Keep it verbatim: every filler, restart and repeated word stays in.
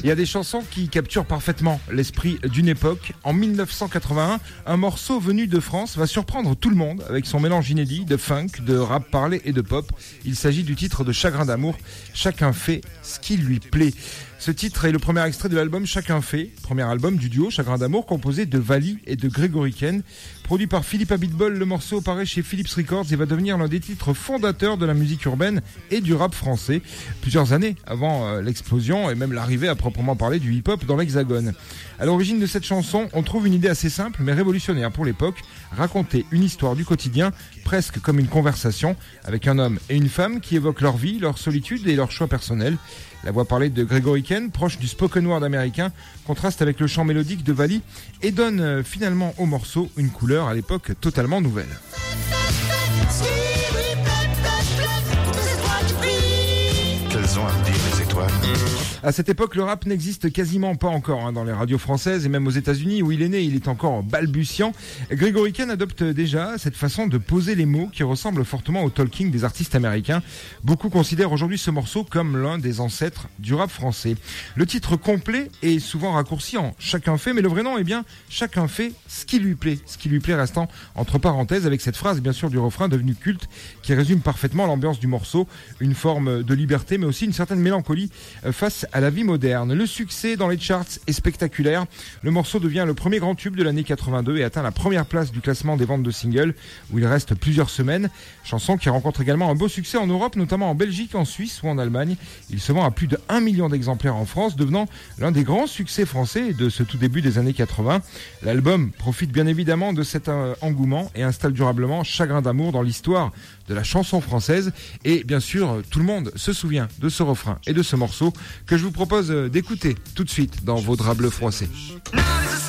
Il y a des chansons qui capturent parfaitement l'esprit d'une époque. En dix-neuf cent quatre-vingt-un, un morceau venu de France va surprendre tout le monde avec son mélange inédit de funk, de rap parlé et de pop. Il s'agit du titre de Chagrin d'amour, Chacun fait ce qui lui plaît. Ce titre est le premier extrait de l'album Chacun fait, premier album du duo Chagrin d'amour composé de Vali et de Grégory Ken. Produit par Philippe Abitbol, le morceau paraît chez Philips Records et va devenir l'un des titres fondateurs de la musique urbaine et du rap français, plusieurs années avant euh, l'explosion et même l'arrivée à proprement parler du hip-hop dans l'Hexagone. À l'origine de cette chanson, on trouve une idée assez simple mais révolutionnaire pour l'époque, raconter une histoire du quotidien, presque comme une conversation, avec un homme et une femme qui évoquent leur vie, leur solitude et leurs choix personnels. La voix parlée de Grégory Ken, proche du spoken word américain, contraste avec le chant mélodique de Vali et donne euh, finalement au morceau une couleur à l'époque totalement nouvelle. Qu'elles ont à me dire les étoiles. À cette époque, le rap n'existe quasiment pas encore hein, dans les radios françaises et même aux États-Unis où il est né, il est encore balbutiant. Grégory Ken adopte déjà cette façon de poser les mots qui ressemble fortement au talking des artistes américains. Beaucoup considèrent aujourd'hui ce morceau comme l'un des ancêtres du rap français. Le titre complet est souvent raccourci en Chacun fait, mais le vrai nom est bien Chacun fait ce qui lui plaît. Ce qui lui plaît restant entre parenthèses avec cette phrase bien sûr du refrain devenu culte qui résume parfaitement l'ambiance du morceau, une forme de liberté mais aussi une certaine mélancolie face à la vie moderne. Le succès dans les charts est spectaculaire. Le morceau devient le premier grand tube de l'année quatre-vingt-deux et atteint la première place du classement des ventes de singles où il reste plusieurs semaines. Chanson qui rencontre également un beau succès en Europe, notamment en Belgique, en Suisse ou en Allemagne. Il se vend à plus de un million d'exemplaires en France, devenant l'un des grands succès français de ce tout début des années quatre-vingts. L'album profite bien évidemment de cet engouement et installe durablement Chagrin d'amour dans l'histoire de la chanson française. Et bien sûr, tout le monde se souvient de ce refrain et de ce morceau que je vous propose d'écouter tout de suite dans vos draps bleus froissés.